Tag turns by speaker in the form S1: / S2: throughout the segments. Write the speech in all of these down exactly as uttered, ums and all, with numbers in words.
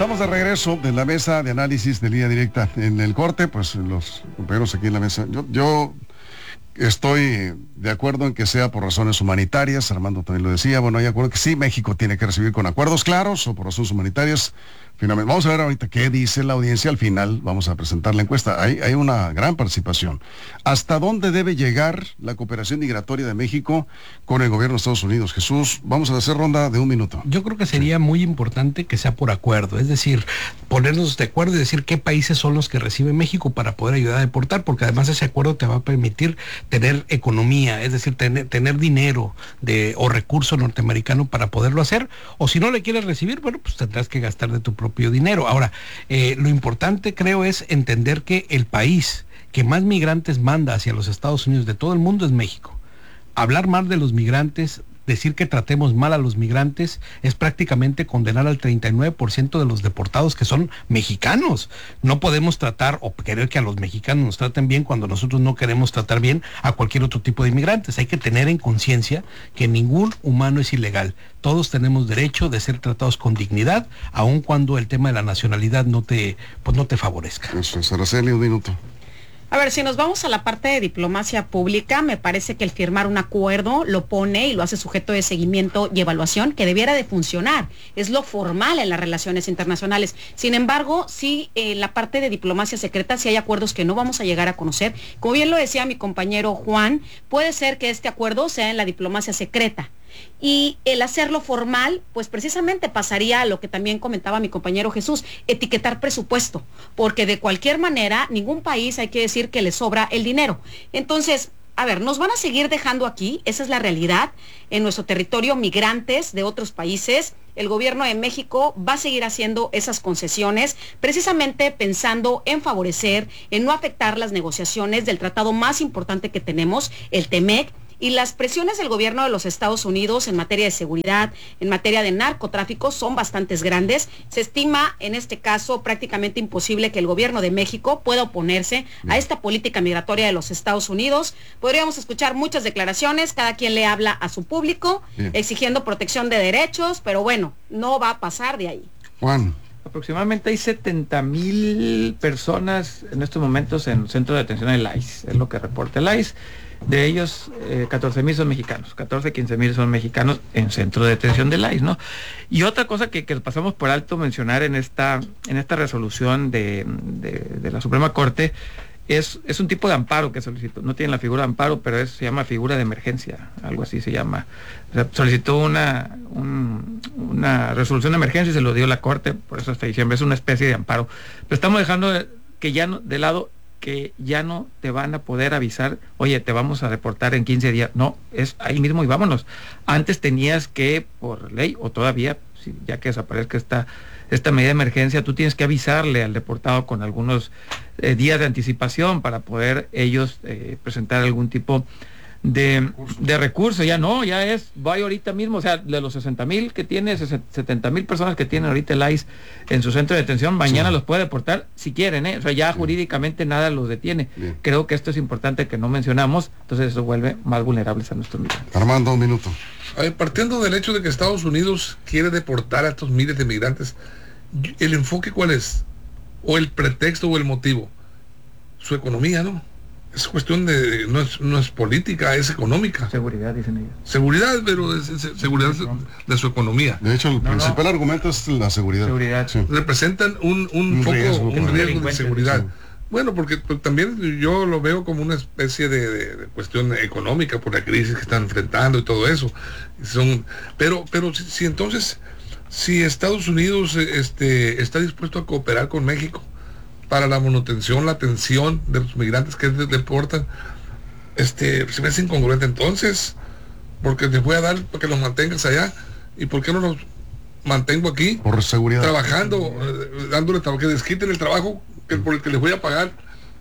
S1: Estamos de regreso de la mesa de análisis de Línea Directa. En el corte, pues los compañeros aquí en la mesa, yo, yo estoy de acuerdo en que sea por razones humanitarias. Armando también lo decía. Bueno, hay acuerdo que sí, México tiene que recibir con acuerdos claros o por razones humanitarias. Finalmente, vamos a ver ahorita qué dice la audiencia. Al final vamos a presentar la encuesta. Hay, hay una gran participación. ¿Hasta dónde debe llegar la cooperación migratoria de México con el gobierno de Estados Unidos? Jesús, vamos a hacer ronda de un minuto.
S2: Yo creo que sería muy importante que sea por acuerdo, es decir, ponernos de acuerdo y decir qué países son los que recibe México para poder ayudar a deportar, porque además ese acuerdo te va a permitir tener economía, es decir, tener, tener dinero de, o recurso norteamericano para poderlo hacer, o si no le quieres recibir, bueno, pues tendrás que gastar de tu propio dinero. Ahora, eh, lo importante creo es entender que el país que más migrantes manda hacia los Estados Unidos de todo el mundo es México. Hablar mal de los migrantes, decir que tratemos mal a los migrantes, es prácticamente condenar al treinta y nueve por ciento de los deportados que son mexicanos. No podemos tratar o querer que a los mexicanos nos traten bien cuando nosotros no queremos tratar bien a cualquier otro tipo de inmigrantes. Hay que tener en conciencia que ningún humano es ilegal. Todos tenemos derecho de ser tratados con dignidad, aun cuando el tema de la nacionalidad no te, pues no te favorezca.
S1: Eso es, Araceli, un minuto.
S3: A ver, si nos vamos a la parte de diplomacia pública, me parece que el firmar un acuerdo lo pone y lo hace sujeto de seguimiento y evaluación que debiera de funcionar. Es lo formal en las relaciones internacionales. Sin embargo, sí, en la parte de diplomacia secreta, sí hay acuerdos que no vamos a llegar a conocer. Como bien lo decía mi compañero Juan, puede ser que este acuerdo sea en la diplomacia secreta. Y el hacerlo formal, pues precisamente pasaría a lo que también comentaba mi compañero Jesús, etiquetar presupuesto, porque de cualquier manera, ningún país hay que decir que le sobra el dinero. Entonces, a ver, nos van a seguir dejando aquí, esa es la realidad, en nuestro territorio migrantes de otros países. El gobierno de México va a seguir haciendo esas concesiones, precisamente pensando en favorecer, en no afectar las negociaciones del tratado más importante que tenemos, el TEMEC, y las presiones del gobierno de los Estados Unidos en materia de seguridad, en materia de narcotráfico, son bastantes grandes. Se estima en este caso prácticamente imposible que el gobierno de México pueda oponerse a esta política migratoria de los Estados Unidos. Podríamos escuchar muchas declaraciones, cada quien le habla a su público, Bien. exigiendo protección de derechos, pero bueno, no va a pasar de ahí.
S1: Juan.
S4: Aproximadamente hay setenta mil personas en estos momentos en el centro de detención del I C E, es lo que reporta el I C E. De ellos, eh, catorce mil son mexicanos, catorce, quince mil son mexicanos en centro de detención del I C E, ¿no? Y otra cosa que, que pasamos por alto mencionar en esta, en esta resolución de, de, de la Suprema Corte es, es un tipo de amparo que solicitó. No tiene la figura de amparo, pero es, se llama figura de emergencia, algo así se llama. O sea, solicitó una, un, una resolución de emergencia y se lo dio la Corte, por eso hasta diciembre, es una especie de amparo. Pero estamos dejando que ya no, de lado que ya no te van a poder avisar, oye, te vamos a deportar en quince días. No, es ahí mismo y vámonos. Antes tenías que, por ley, o todavía, si, ya que desaparezca esta, esta medida de emergencia, tú tienes que avisarle al deportado con algunos eh, días de anticipación para poder ellos eh, presentar algún tipo de, de recurso. Ya no, ya es, vaya ahorita mismo, o sea, de los sesenta mil que tiene, setenta mil personas que tiene ahorita el I C E en su centro de detención, mañana sí. los puede deportar si quieren, ¿eh? O sea, ya sí. jurídicamente nada los detiene. Bien. Creo que esto es importante que no mencionamos, entonces eso vuelve más vulnerables a nuestros migrantes.
S1: Armando, un minuto.
S5: A ver, partiendo del hecho de que Estados Unidos quiere deportar a estos miles de migrantes, ¿el enfoque cuál es? ¿O el pretexto o el motivo? Su economía, ¿no? Es cuestión de, no es, no es política, es económica.
S4: Seguridad, dicen ellos.
S5: Seguridad, pero es, es seguridad de su economía.
S1: De hecho, el no, principal no. argumento es la seguridad.
S4: Seguridad.
S5: Sí. Representan un, un, un foco, riesgo, un riesgo de seguridad. Sí. Bueno, porque pues, también yo lo veo como una especie de, de, de cuestión económica por la crisis que están enfrentando y todo eso. Son, pero, pero si, si entonces, si Estados Unidos este, está dispuesto a cooperar con México para la manutención, la atención de los migrantes que deportan, este, se me hace incongruente entonces, porque les voy a dar para que los mantengas allá, y por qué no los mantengo aquí,
S1: por seguridad,
S5: trabajando, eh, dándole trabajo, que les quiten el trabajo que, por el que les voy a pagar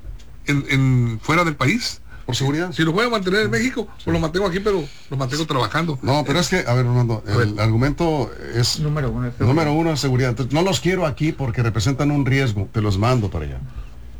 S5: en, en fuera del país.
S1: Por seguridad.
S5: Si los voy a mantener en México, sí. pues los mantengo aquí, pero los mantengo trabajando.
S1: No, pero es que, a ver, Fernando, el ver. argumento es
S4: número uno, es
S1: número uno es seguridad. Entonces, no los quiero aquí porque representan un riesgo, te los mando para allá.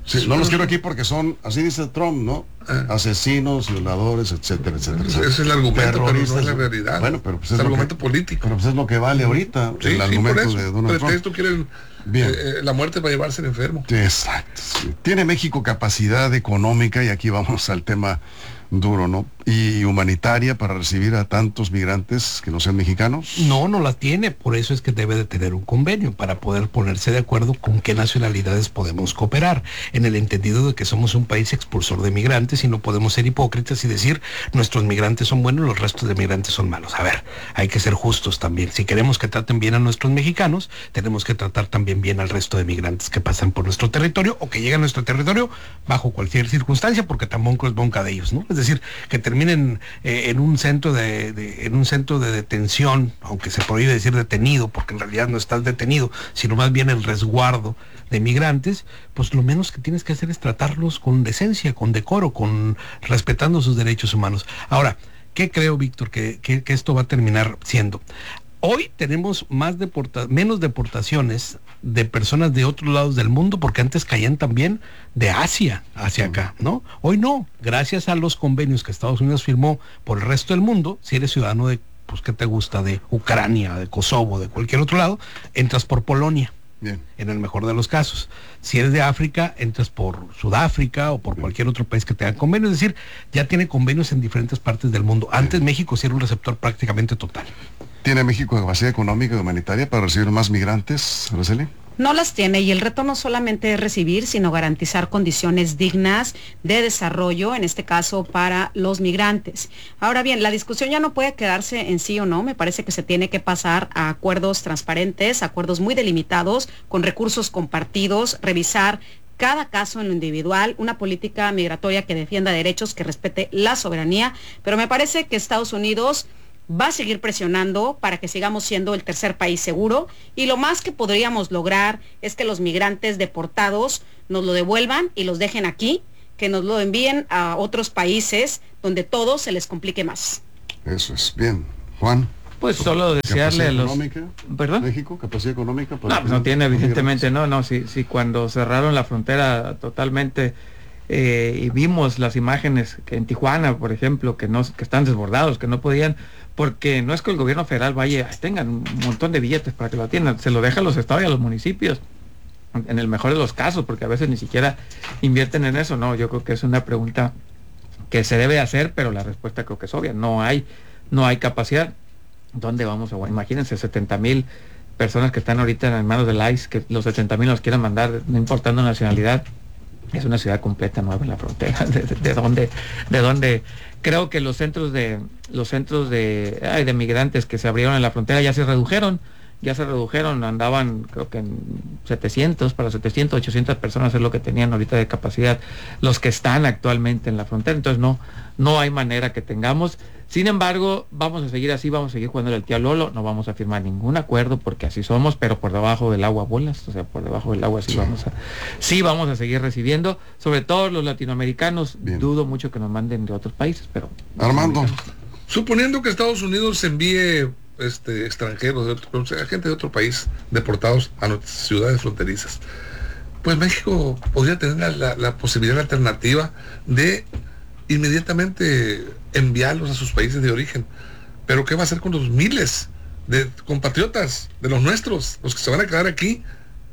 S1: Sí, no los quiero aquí porque son, así dice Trump, ¿no? Ah. Asesinos, violadores, etcétera, etcétera.
S5: Ese es el argumento, pero no es la realidad.
S1: Bueno, pero pues
S5: es
S1: el
S5: argumento
S1: que,
S5: político.
S1: Pero pues es lo que vale ahorita,
S5: sí,
S1: el
S5: sí,
S1: argumento
S5: por eso,
S1: de Donald Trump.
S5: Esto quieren eh, la muerte para llevarse al enfermo.
S1: Exacto. Sí. ¿Tiene México capacidad económica? Y aquí vamos al tema duro, ¿no? Y humanitaria para recibir a tantos migrantes que no sean mexicanos.
S2: No, no la tiene, por eso es que debe de tener un convenio para poder ponerse de acuerdo con qué nacionalidades podemos cooperar, en el entendido de que somos un país expulsor de migrantes y no podemos ser hipócritas y decir nuestros migrantes son buenos, los restos de migrantes son malos. A ver, hay que ser justos también. Si queremos que traten bien a nuestros mexicanos, tenemos que tratar también bien al resto de migrantes que pasan por nuestro territorio o que llegan a nuestro territorio bajo cualquier circunstancia, porque tampoco es bronca de ellos, ¿no? Es decir, que terminen eh, en un centro de, de en un centro de detención, aunque se prohíbe decir detenido, porque en realidad no estás detenido, sino más bien el resguardo de migrantes, pues lo menos que tienes que hacer es tratarlos con decencia, con decoro, con respetando sus derechos humanos. Ahora, ¿qué creo, Víctor, que, que, que esto va a terminar siendo? Hoy tenemos más deporta menos deportaciones de personas de otros lados del mundo, porque antes caían también de Asia hacia acá, ¿no? Hoy no, gracias a los convenios que Estados Unidos firmó por el resto del mundo, si eres ciudadano de, pues, ¿qué te gusta? De Ucrania, de Kosovo, de cualquier otro lado, entras por Polonia. Bien. En el mejor de los casos. Si eres de África, entras por Sudáfrica o por Bien. cualquier otro país que tenga convenios. Es decir, ya tiene convenios en diferentes partes del mundo. Antes Bien. México sí era un receptor prácticamente total.
S1: ¿Tiene México capacidad económica y humanitaria para recibir más migrantes, Araceli?
S3: No las tiene, y el reto no solamente es recibir, sino garantizar condiciones dignas de desarrollo, en este caso para los migrantes. Ahora bien, la discusión ya no puede quedarse en sí o no, me parece que se tiene que pasar a acuerdos transparentes, acuerdos muy delimitados, con recursos compartidos, revisar cada caso en lo individual, una política migratoria que defienda derechos, que respete la soberanía, pero me parece que Estados Unidos va a seguir presionando para que sigamos siendo el tercer país seguro, y lo más que podríamos lograr es que los migrantes deportados nos lo devuelvan y los dejen aquí, que nos lo envíen a otros países donde todo se les complique más.
S1: Eso es. Bien. Juan.
S4: Pues solo desearle a los...
S1: ¿Perdón? ¿México? ¿Capacidad económica?
S4: Para no, pues no tiene, evidentemente, no, no, si, si cuando cerraron la frontera totalmente... Eh, y vimos las imágenes que en Tijuana, por ejemplo, que no que están desbordados, que no podían, porque no es que el gobierno federal vaya, tengan un montón de billetes para que lo atiendan, se lo deja a los estados y a los municipios, en el mejor de los casos, porque a veces ni siquiera invierten en eso. No, yo creo que es una pregunta que se debe hacer, pero la respuesta creo que es obvia, no hay, no hay capacidad. ¿Dónde vamos a? Bueno, imagínense setenta mil personas que están ahorita en manos del I C E, que los setenta mil los quieran mandar, no importando nacionalidad. Es una ciudad completa nueva en la frontera. ¿De, de, de dónde? ¿De dónde? Creo que los centros de los centros de, ay, de migrantes que se abrieron en la frontera ya se redujeron. Ya se redujeron, andaban creo que en setecientos, para setecientos, ochocientas personas es lo que tenían ahorita de capacidad los que están actualmente en la frontera. Entonces no, no hay manera que tengamos. Sin embargo, vamos a seguir así, vamos a seguir jugando el tío Lolo, no vamos a firmar ningún acuerdo porque así somos, pero por debajo del agua bolas, o sea, por debajo del agua sí, sí. vamos a sí vamos a seguir recibiendo, sobre todo los latinoamericanos. Bien. Dudo mucho que nos manden de otros países, pero...
S1: Armando,
S5: suponiendo que Estados Unidos envíe este extranjeros, de otro, o sea, gente de otro país deportados a nuestras ciudades fronterizas, pues México podría tener la, la, la posibilidad, la alternativa de inmediatamente enviarlos a sus países de origen. Pero ¿qué va a hacer con los miles de compatriotas, de los nuestros, los que se van a quedar aquí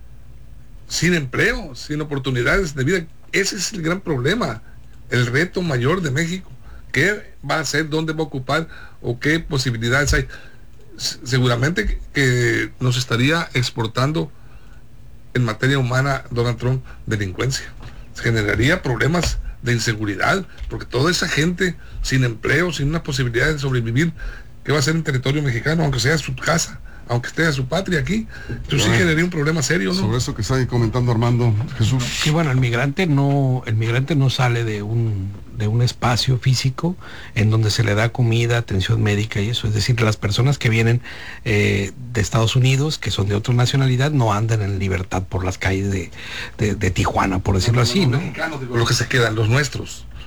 S5: sin empleo, sin oportunidades de vida? Ese es el gran problema, el reto mayor de México. ¿Qué va a hacer? ¿Dónde va a ocupar? ¿O qué posibilidades hay? Seguramente que nos estaría exportando en materia humana Donald Trump delincuencia. Se generaría problemas de inseguridad, porque toda esa gente sin empleo, sin una posibilidad de sobrevivir, ¿qué va a hacer en territorio mexicano, aunque sea su casa, aunque esté a su patria aquí? Entonces sí generaría un problema serio, ¿no?
S1: Sobre eso que está ahí comentando Armando, Jesús.
S2: Sí, bueno, el migrante no, el migrante no sale de un, de un espacio físico en donde se le da comida, atención médica y eso. Es decir, las personas que vienen eh, de Estados Unidos, que son de otra nacionalidad, no andan en libertad por las calles de, de, de Tijuana, por decirlo
S5: no,
S2: así,
S5: no,
S2: ¿no?
S5: Los que se quedan, los nuestros.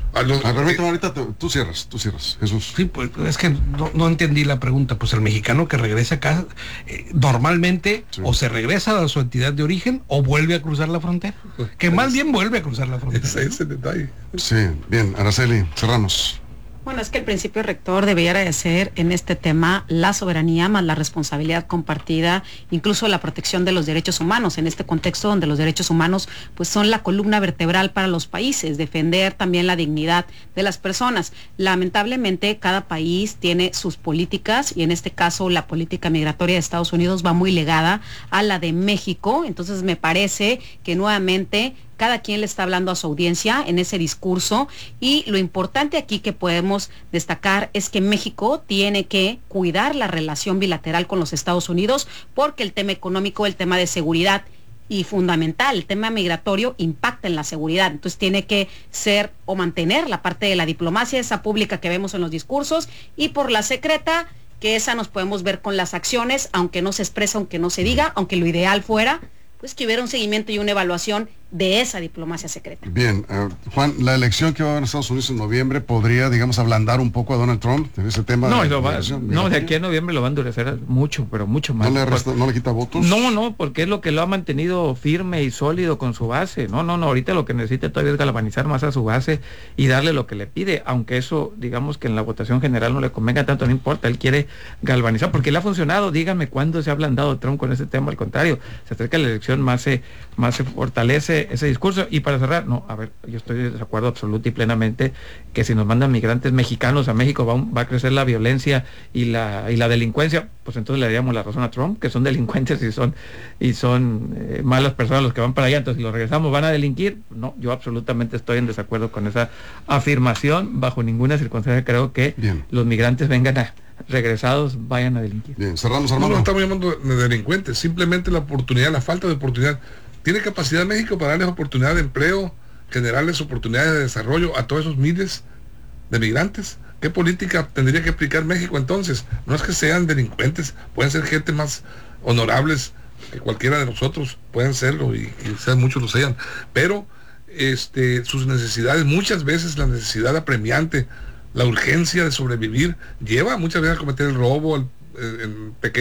S5: A los,
S1: ah, permítame, ahorita te, tú cierras, tú cierras, Jesús.
S2: Sí, pues es que no, no entendí la pregunta. Pues el mexicano que regresa acá, eh, normalmente sí. o se regresa a su entidad de origen o vuelve a cruzar la frontera. Que es, más bien vuelve a cruzar la frontera.
S5: Ese es el detalle.
S1: Sí, bien, Araceli, cerramos.
S3: Bueno, es que el principio rector debería de ser en este tema la soberanía más la responsabilidad compartida, incluso la protección de los derechos humanos, en este contexto donde los derechos humanos pues son la columna vertebral para los países, defender también la dignidad de las personas. Lamentablemente cada país tiene sus políticas y en este caso la política migratoria de Estados Unidos va muy ligada a la de México, entonces me parece que nuevamente cada quien le está hablando a su audiencia en ese discurso y lo importante aquí que podemos destacar es que México tiene que cuidar la relación bilateral con los Estados Unidos porque el tema económico, el tema de seguridad y fundamental, el tema migratorio impacta en la seguridad, entonces tiene que ser o mantener la parte de la diplomacia, esa pública que vemos en los discursos y por la secreta, que esa nos podemos ver con las acciones, aunque no se expresa, aunque no se diga, aunque lo ideal fuera pues que hubiera un seguimiento y una evaluación de esa diplomacia secreta.
S1: Bien, uh, Juan, la elección que va a haber en Estados Unidos en noviembre podría, digamos, ablandar un poco a Donald Trump en ese tema.
S4: No,
S1: de,
S4: lo va,
S1: de
S4: no de aquí a noviembre lo va a endurecer mucho, pero mucho más.
S1: ¿No le, resta, ¿No le quita votos?
S4: No, no, porque es lo que lo ha mantenido firme y sólido con su base. No, no, no, ahorita lo que necesita todavía es galvanizar más a su base y darle lo que le pide, aunque eso, digamos que en la votación general no le convenga tanto, no importa, él quiere galvanizar, porque le ha funcionado. Díganme cuándo se ha ablandado Trump con ese tema, al contrario, se acerca la elección, más se, más se fortalece ese discurso. Y para cerrar, no, a ver, yo estoy de acuerdo absoluto y plenamente que si nos mandan migrantes mexicanos a México va, va a crecer la violencia y la y la delincuencia, pues entonces le daríamos la razón a Trump, que son delincuentes y son y son eh, malas personas los que van para allá, entonces si los regresamos van a delinquir. No, yo absolutamente estoy en desacuerdo con esa afirmación, bajo ninguna circunstancia creo que Bien. los migrantes vengan a regresados vayan a delinquir.
S1: Bien, cerramos, Armando.
S5: No, no estamos llamando de delincuentes, simplemente la oportunidad, la falta de oportunidad. ¿Tiene capacidad México para darles oportunidad de empleo, generarles oportunidades de desarrollo a todos esos miles de migrantes? ¿Qué política tendría que aplicar México entonces? No es que sean delincuentes, pueden ser gente más honorables que cualquiera de nosotros, pueden serlo y quizás muchos lo sean, pero este, sus necesidades, muchas veces la necesidad apremiante, la urgencia de sobrevivir, lleva muchas veces a cometer el robo, el, el, el pequeño